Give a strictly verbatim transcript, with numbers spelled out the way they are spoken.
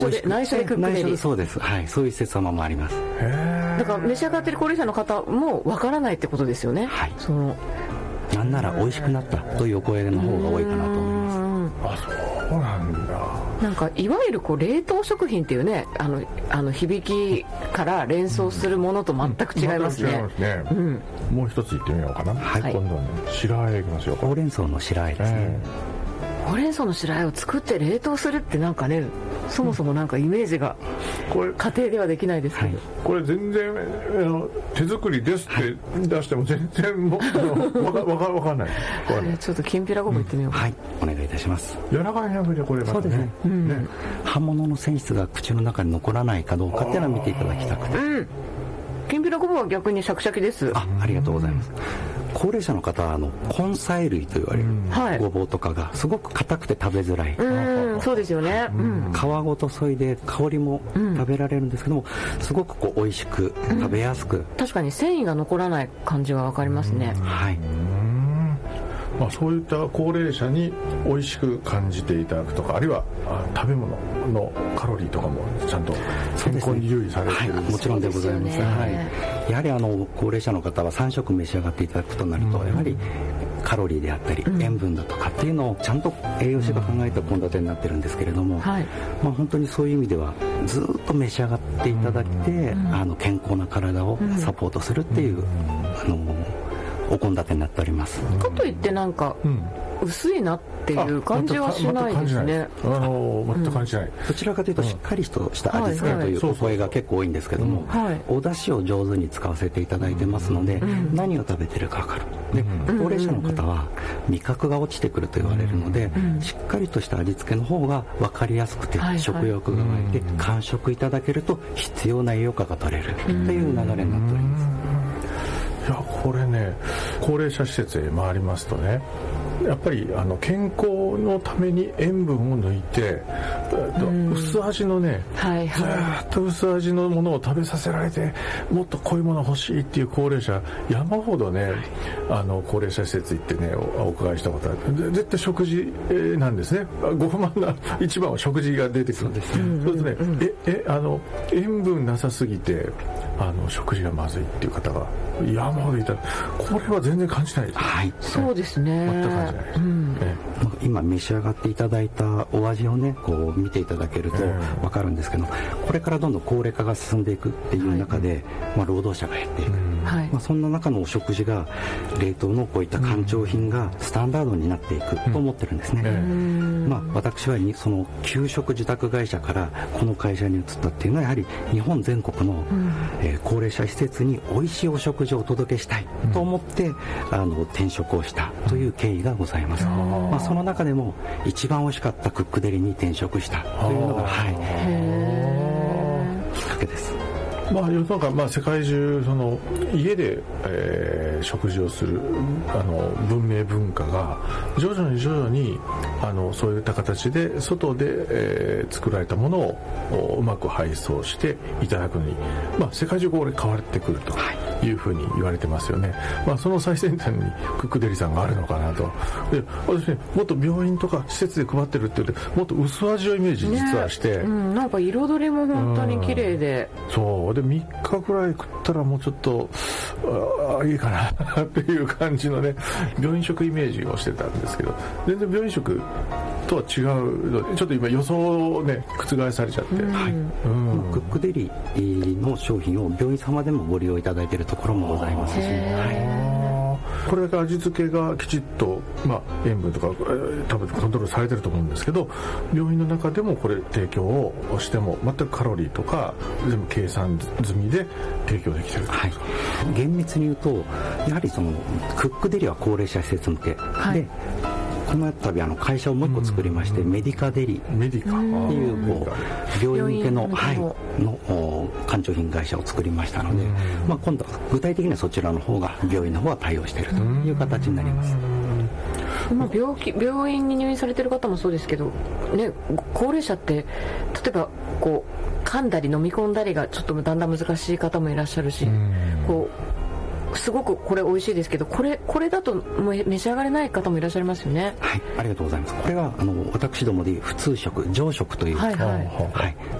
で内緒でクックデリ、 内緒そうです、はい、そういう施設もあります。 へだから召し上がってる高齢者の方もわからないってことですよね。 はい、 そのなんなら美味しくなったというお声の方が多いかなと思います。 あ、そうなんだ。 なんかいわゆるこう冷凍食品っていうね、あのあの響きから連想するものと全く違いますね。 うんうんうん、もう一つ言ってみようかな。はい、今度はね、白あえいきますよ。 ほうれん草の白あえですね。えー、ほうれん草の白あえを作って冷凍するってなんかね、そもそもなんかイメージがこれ家庭ではできないですけど、はい、 これ全然あの手作りですって出しても全然もわかわかわかんない。 これちょっときんぴらごぼういってみようか、 うん、はい、お願いいたします。 柔らかいなでこれ、ね、 そうですね、うん、ね、葉物の繊維質が口の中に残らないかどうかっていうのを見ていただきたくて、うん、 きんぴらごぼうは逆にシャキシャキです。 あ, ありがとうございます。高齢者の方はあの根菜類と言われる、うん、ごぼうとかがすごく硬くて食べづらい、 うん、そうですよね、うん、 皮ごと削いで香りも食べられるんですけども、うん、すごくこう美味しく食べやすく、うん、 確かに繊維が残らない感じが分かりますね、 うん、はい、 まあ、そういった高齢者に美味しく感じていただくとか、あるいは食べ物のカロリーとかもちゃんと健康に留意されている、ね、 はい、もちろんでございます、ね、はい、やはりあの高齢者の方はさん食召し上がっていただくとなると、うん、やはりカロリーであったり、うん、塩分だとかっていうのをちゃんと栄養士が考えた献立になってるんですけれども、はい、まあ、本当にそういう意味ではずっと召し上がっていただいて、うん、あの健康な体をサポートするっていう、うん、あのお献立になっております。 かといってなんか、うん、薄いなっていう感じはしないですね。 あの全く感じない、うん、 どちらかというとしっかりとした味付けというお声が結構多いんですけども、はいはい、お出汁を上手に使わせていただいてますので、うん、何を食べてるか分かる。で、うん、高齢者の方は味覚が落ちてくると言われるので、うん、しっかりとした味付けの方が分かりやすくて、はい、食欲が湧いて完食いただけると必要な栄養価が取れるという流れになっております。 いや、これね、高齢者施設へ回りますとね、やっぱりあの健康のために塩分を抜いて、うん、薄味のね、はいはい、ずっと薄味のものを食べさせられて、もっとこういうもの欲しいっていう高齢者山ほどね、あの高齢者施設行ってね お, お伺いしたことある。絶対食事なんですね。ご不満な一番は食事が出てくるんです。そうですね、うんうん、ええあの塩分なさすぎてあの食事がまずいっていう方が山ほどいた。これは全然感じないです、ね、 はい、そうですね、 全く感じないです、うん、 ええ、今召し上がっていただいたお味をねこう見ていただけると分かるんですけど、これからどんどん高齢化が進んでいくっていう中で、はい、まあ、労働者が減っていく、うんはい、まあ、そんな中のお食事が冷凍のこういった乾燥品がスタンダードになっていくと思ってるんですね、うん、まあ、私はその給食受託会社からこの会社に移ったっていうのはやはり日本全国の、うん、えー、高齢者施設に美味しいお食事をお届けしたいと思って、うん、あの転職をしたという経緯がございます、うん、まあ、その中でも一番美味しかったクックデリに転職したというのが、はい、きっかけです。 まあ、世の中、まあ、世界中その家で、えー、食事をするあの文明文化が徐々に徐々にあのそういった形で外で、えー、作られたものをうまく配送していただくのに、まあ、世界中これ変わってくるというふうに言われてますよね、まあ、その最先端にクックデリさんがあるのかなと。で、私ね、もっと病院とか施設で配ってるって言ってもっと薄味をイメージ実はして、ね、 うん、なんか彩りも本当に綺麗で、 うん、そうでみっかぐらい食ったらもうちょっとあいいかなっていう感じのね病院食イメージをしてたんですけど、全然病院食とは違うのでちょっと今予想をね覆されちゃって、うん、はい、うん、 クックデリの商品を病院様でもご利用いただいているところもございますし、はい、 これだけ味付けがきちっと、まあ、塩分とか多分コントロールされてると思うんですけど、病院の中でもこれ提供をしても全くカロリーとか全部計算済みで提供できてる、はい、 厳密に言うとやはりそのクックデリは高齢者施設向け、はい、でこの度あの会社をもう一個作りまして、メディカデリメディカっていうこう病院向けの、はい、の乾燥品会社を作りましたので、まあ、今度は具体的にはそちらの方が病院の方は対応しているという形になります。 まあ、病気病院に入院されている方もそうですけど、ね、高齢者って例えばこう噛んだり飲み込んだりがちょっとだんだん難しい方もいらっしゃるし、こうすごくこれ美味しいですけど、これこれだともう召し上がれない方もいらっしゃいますよね。 はい、ありがとうございます。これがあの私どもでいう普通食、常食という、はいはいはい、